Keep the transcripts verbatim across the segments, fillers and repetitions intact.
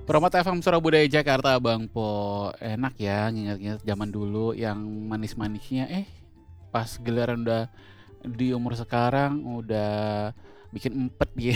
Promote F M Surabaya Jakarta Bang Po. Enak ya nginget-nginget zaman dulu yang manis-manisnya. Eh pas giliran udah di umur sekarang udah bikin empet ya.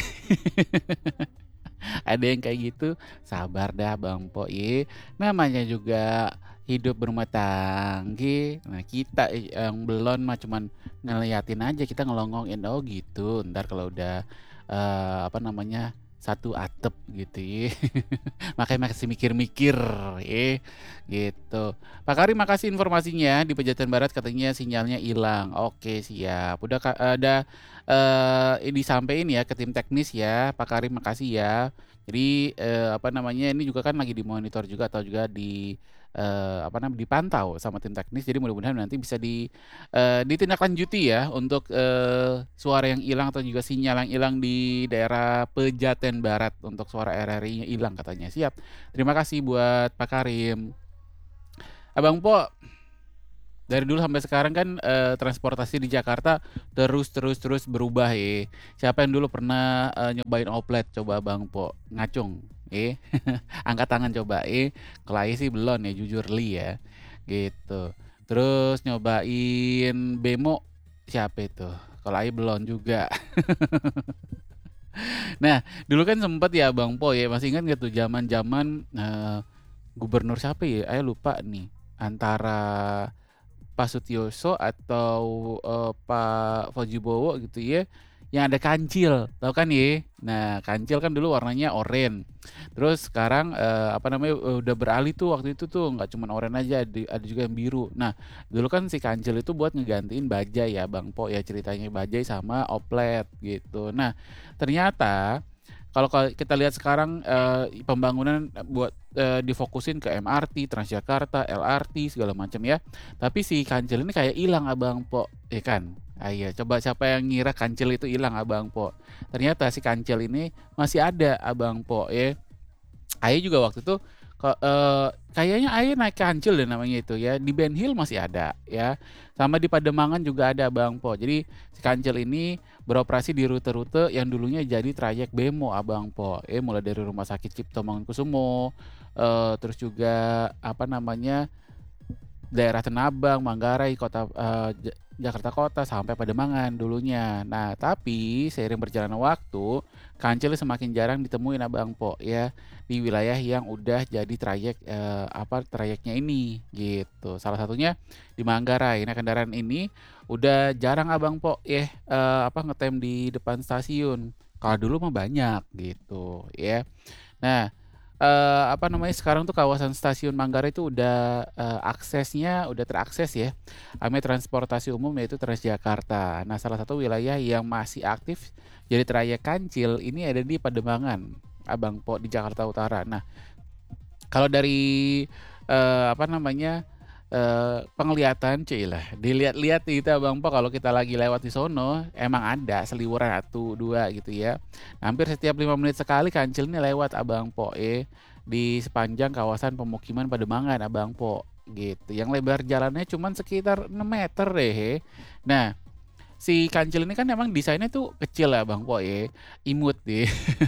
Ada yang kayak gitu, sabar dah Bang Po ye. Namanya juga hidup berumah tangga. Nah kita eh, yang belum mah cuman ngeliatin aja, kita ngelongongin oh gitu. Ntar kalau udah eh, apa namanya satu atap gitu ya. Makanya masih mikir-mikir ya gitu. Pak Karim makasih informasinya, di Pejaten Barat katanya sinyalnya hilang. Oke siap. Udah ka- ada eh disampaikan ya ke tim teknis ya. Pak Karim makasih ya. Jadi eh, apa namanya ini juga kan lagi dimonitor juga atau juga di eh, apa namanya dipantau sama tim teknis. Jadi mudah-mudahan nanti bisa di eh, ditindaklanjuti ya untuk eh, suara yang hilang atau juga sinyal yang hilang di daerah Pejaten Barat untuk suara R R I-nya hilang katanya. Siap. Terima kasih buat Pak Karim. Abang Po, dari dulu sampai sekarang kan eh, transportasi di Jakarta terus terus terus berubah ya. Siapa yang dulu pernah eh, nyobain oplet coba Bang Po? Ngacung. Eh, angkat tangan coba. Eh, kalau Aing sih belum ya jujur li ya. Gitu. Terus nyobain bemo siapa itu? Kalau Aing belum juga. Nah, dulu kan sempet ya Bang Po ya, masih ingat nggak tuh zaman-zaman eh, gubernur siapa ya? Ayo lupa nih. Antara Pak Sutioso atau eh, Pak Faujibowo gitu ya, yang ada kancil, tahu kan ya? Nah, kancil kan dulu warnanya oranye. Terus sekarang eh, apa namanya eh, udah beralih tuh waktu itu tuh nggak cuma oranye aja, ada, ada juga yang biru. Nah, dulu kan si kancil itu buat ngegantiin bajai ya, Bang Po ya ceritanya bajai sama oplet gitu. Nah, ternyata kalau kalau kita lihat sekarang eh, pembangunan buat eh, difokusin ke M R T, Transjakarta, L R T segala macam ya. Tapi si kancil ini kayak hilang Abang Po, ya kan? Ayo, coba siapa yang ngira kancil itu hilang Abang Po? Ternyata si kancil ini masih ada Abang Po ya. Aye juga waktu itu ke- eh, kayaknya Aye naik kancil deh namanya itu ya. Di Ben Hill masih ada ya. Sama di Pademangan juga ada Bang Po. Jadi si kancil ini beroperasi di rute-rute yang dulunya jadi trayek bemo Abang Po. Eh mulai dari Rumah Sakit Cipto Mangunkusumo, eh, terus juga apa namanya daerah Tenabang, Manggarai, kota eh, Ja- Jakarta Kota sampai Pademangan dulunya. Nah, tapi seiring berjalannya waktu, kancil semakin jarang ditemuin Abang Po ya di wilayah yang udah jadi trayek eh, apa trayeknya ini gitu. Salah satunya di Manggarai. Nah, kendaraan ini udah jarang Abang Po ya eh, apa ngetem di depan stasiun. Kalau dulu mah banyak gitu ya. Nah, eee, apa namanya, sekarang tuh kawasan Stasiun Manggarai itu udah, eee, aksesnya udah terakses ya, ame transportasi umum yaitu Transjakarta. Nah, salah satu wilayah yang masih aktif jadi trayek kancil ini ada di Pademangan, Abang Po, di Jakarta Utara. Nah, kalau dari, eee, apa namanya, eee, penglihatan cailah dilihat-lihat gitu Abang Po kalau kita lagi lewat di sono, emang ada seliweran satu, dua gitu ya. Hampir setiap lima menit sekali kancil ini lewat Abang Po eh, di sepanjang kawasan pemukiman Pademangan Abang Po gitu. Yang lebar jalannya cuman sekitar enam meter deh. eh. Nah, si kancil ini kan emang desainnya tuh kecil ya Bang Po ya, imut deh.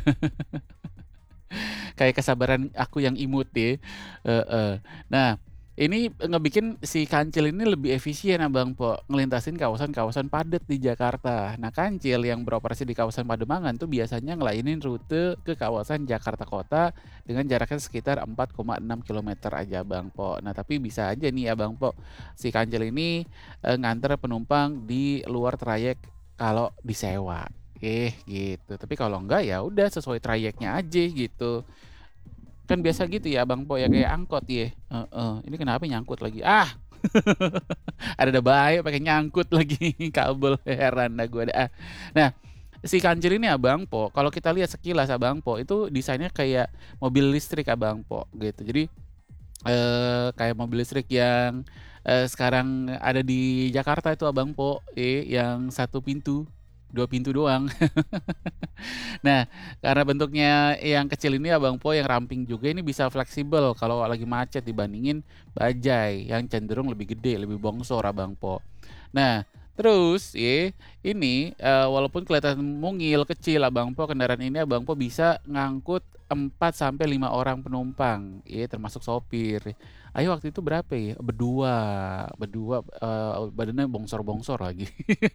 Kayak kesabaran aku yang imut deh. Heeh. Nah, ini ngebikin si Kancil ini lebih efisien Abang Po, ngelintasin kawasan-kawasan padat di Jakarta. Nah, Kancil yang beroperasi di kawasan Pademangan tuh biasanya ngelainin rute ke kawasan Jakarta Kota dengan jaraknya sekitar empat koma enam kilometer aja Bang Po. Nah, tapi bisa aja nih Abang Po, si Kancil ini eh, nganter penumpang di luar trayek kalau disewa. Eh gitu. Tapi kalau enggak ya udah sesuai trayeknya aja gitu. Kan biasa gitu ya Bang Po ya kayak angkot ya. Heeh. Ini kenapa nyangkut lagi? Ah, ada ada bahaya pakai nyangkut lagi kabel heran dah gua dah. Ah. Nah, si Kancil ini Abang Po, kalau kita lihat sekilas Abang Po itu desainnya kayak mobil listrik Abang Po gitu. Jadi eh kayak mobil listrik yang eh, sekarang ada di Jakarta itu Abang Po, eh yang satu pintu, dua pintu doang. Nah, karena bentuknya yang kecil ini Abang Po yang ramping juga ini bisa fleksibel kalau lagi macet dibandingin bajai yang cenderung lebih gede, lebih bongsor Abang Po. Nah, terus ya ini eh, walaupun kelihatan mungil kecil Abang Po kendaraan ini Abang Po bisa ngangkut empat sampai lima orang penumpang, ya termasuk sopir. Ayo waktu itu berapa ya? Berdua, berdua, eee, badannya bongsor-bongsor lagi.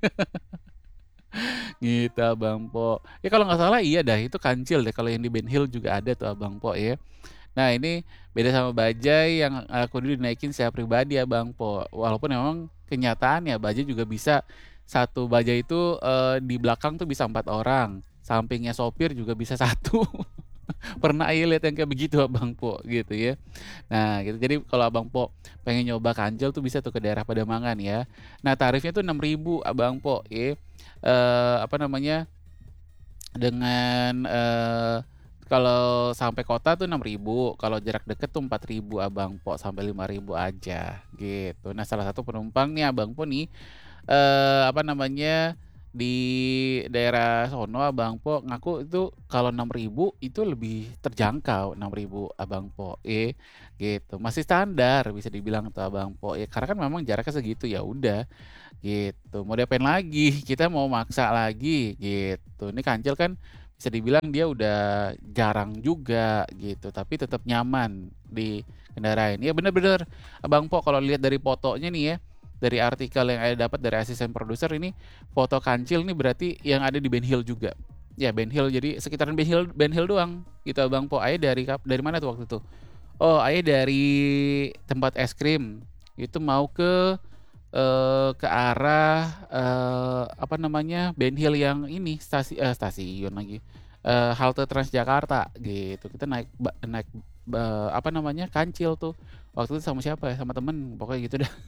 Gitu Abang Po. Ya kalau nggak salah iya dah itu kancil deh, kalau yang di Ben Hill juga ada tuh Abang Po ya. Nah ini beda sama bajai yang aku dulu dinaikin secara pribadi Abang Po. Walaupun memang kenyataannya bajai juga bisa satu bajai itu, eee, di belakang tuh bisa empat orang, sampingnya sopir juga bisa satu. Pernah aja lihat yang kayak begitu Abang Po gitu ya. Nah gitu, jadi kalau Abang Po pengen nyoba kancil tuh bisa tuh ke daerah Pademangan ya. Nah tarifnya tuh enam ribu Abang Po ya, eee, apa namanya, dengan, eee, kalau sampai kota tuh enam ribu, kalau jarak deket tuh empat ribu Abang Po, sampai lima ribu aja gitu. Nah salah satu penumpang nih Abang Po nih, eee, apa namanya, di daerah sono Abang Po ngaku itu kalau enam ribu itu lebih terjangkau, enam ribu Abang Po, eh, gitu. Masih standar bisa dibilang tuh Abang Po ya, karena kan memang jaraknya segitu, ya udah gitu. Mau diapain lagi, kita mau maksa lagi gitu. Ini kancil kan bisa dibilang dia udah jarang juga gitu, tapi tetap nyaman dikendarain. Ya bener-bener Abang Po kalau lihat dari fotonya nih ya, dari artikel yang Ayah dapat dari asisten produser ini, foto kancil nih berarti yang ada di Ben Hill juga. Ya Ben Hill, jadi sekitaran Ben Hill Ben Hill doang gitu Abang Po. Ayah dari kap dari mana tuh waktu itu? Oh Ayah dari tempat es krim, itu mau ke, eee, ke arah, eee, apa namanya, Ben Hill yang ini stasi eh, stasiun lagi, eee, halte Transjakarta gitu. Kita naik ba naik, eee, apa namanya, kancil tuh. Waktu itu sama siapa ya, sama temen, pokoknya gitu dah.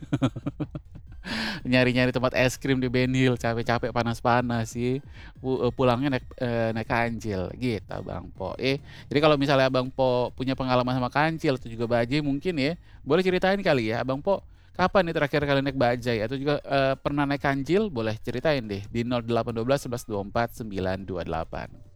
Nyari-nyari tempat es krim di Ben Hill, capek-capek, panas-panas sih, pu eee, pulangnya naik, eee, naik kancil gitu Abang Po, eh. Jadi kalau misalnya Abang Po punya pengalaman sama kancil atau juga bajai mungkin ya, boleh ceritain kali ya, Abang Po kapan nih terakhir kali naik bajai atau juga, eee, pernah naik kancil? Boleh ceritain deh di nol delapan satu dua sebelas dua puluh empat sembilan dua delapan.